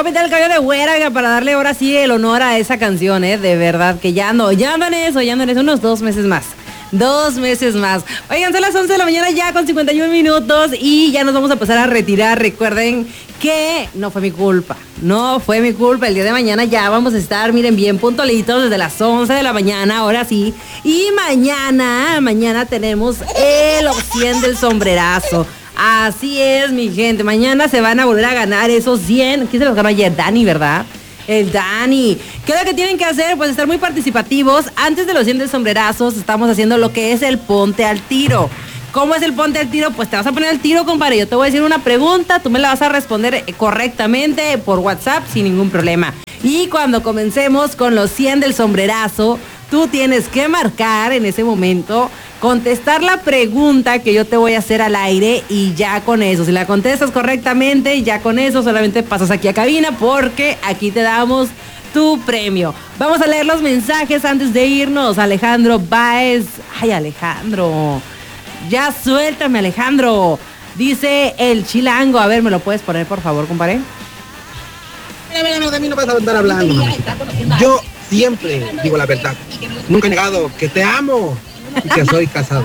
pintar el cabello de güera para darle ahora sí el honor a esa canción, de verdad, que ya ando en eso, unos 2 meses más. 2 meses más. Oigan, son las 11 de la mañana ya con 51 minutos y ya nos vamos a pasar a retirar. Recuerden que no fue mi culpa. El día de mañana ya vamos a estar, miren, bien puntualitos desde las 11 de la mañana, ahora sí. Y mañana tenemos el 100 del sombrerazo. Así es, mi gente. Mañana se van a volver a ganar esos 100. ¿Quién se los ganó ayer? Dani, ¿verdad? El Dani. ¿Qué es lo que tienen que hacer? Pues estar muy participativos. Antes de los 100 del sombrerazo estamos haciendo lo que es el ponte al tiro. ¿Cómo es el ponte al tiro? Pues te vas a poner al tiro, compadre. Yo te voy a decir una pregunta, tú me la vas a responder correctamente por WhatsApp sin ningún problema. Y cuando comencemos con los 100 del sombrerazo, tú tienes que marcar en ese momento, contestar la pregunta que yo te voy a hacer al aire y ya con eso. Si la contestas correctamente, ya con eso solamente pasas aquí a cabina porque aquí te damos tu premio. Vamos a leer los mensajes antes de irnos. Alejandro Baez. Ay, Alejandro. Ya suéltame, Alejandro. Dice el Chilango. A ver, ¿me lo puedes poner, por favor, compadre? Mira, no, de mí no vas a estar hablando. Yo siempre digo la verdad. Nunca he negado que te amo y que soy casado.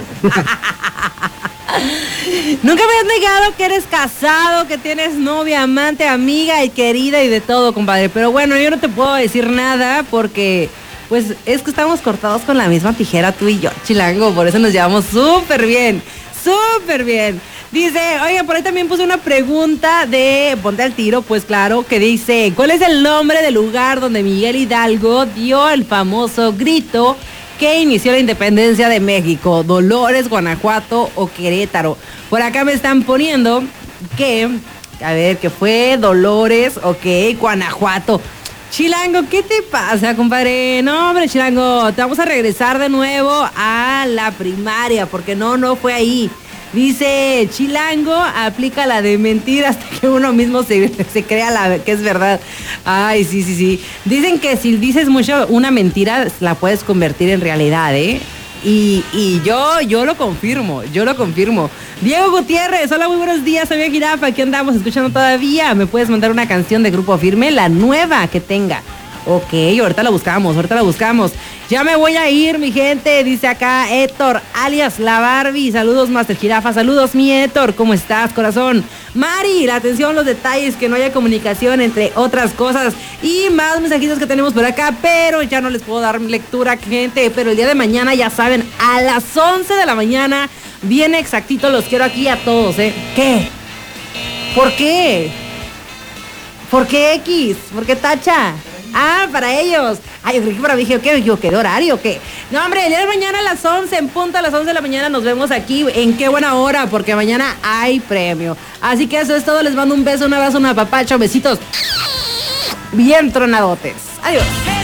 Nunca me has negado que eres casado, que tienes novia, amante, amiga y querida y de todo, compadre. Pero bueno, yo no te puedo decir nada porque... pues es que estamos cortados con la misma tijera tú y yo, Chilango, por eso nos llevamos súper bien, súper bien. Dice, oiga, por ahí también puse una pregunta de Ponte al Tiro, pues claro, que dice, ¿cuál es el nombre del lugar donde Miguel Hidalgo dio el famoso grito que inició la independencia de México? ¿Dolores, Guanajuato o Querétaro? Por acá me están poniendo que, a ver, que fue Dolores, ok, Guanajuato. Chilango, ¿qué te pasa, compadre? No, hombre, Chilango, te vamos a regresar de nuevo a la primaria, porque no fue ahí. Dice, Chilango, aplica la de mentir hasta que uno mismo se crea que es verdad. Ay, sí. Dicen que si dices mucho una mentira, la puedes convertir en realidad, ¿eh? Y yo lo confirmo. Diego Gutiérrez, hola, muy buenos días, soy Jirafa, aquí andamos escuchando todavía. ¿Me puedes mandar una canción de Grupo Firme? La nueva que tenga. Ok, ahorita la buscamos. Ya me voy a ir, mi gente, dice acá Héctor, alias La Barbie. Saludos, Master Jirafa, saludos, mi Héctor, ¿cómo estás, corazón? Mari, la atención, los detalles, que no haya comunicación, entre otras cosas. Y más mensajitos que tenemos por acá, pero ya no les puedo dar lectura, gente. Pero el día de mañana, ya saben, a las 11 de la mañana, bien exactito, los quiero aquí a todos, ¿eh? ¿Qué? ¿Por qué? ¿Por qué X? ¿Por qué tacha? Ah, para ellos. Ay, yo creí que para mí, ¿qué? ¿De horario o qué? No, hombre, el día de mañana a las 11, en punto a las 11 de la mañana nos vemos aquí. En qué buena hora, porque mañana hay premio. Así que eso es todo. Les mando un beso, un abrazo, un apapacho, besitos bien tronadotes. Adiós.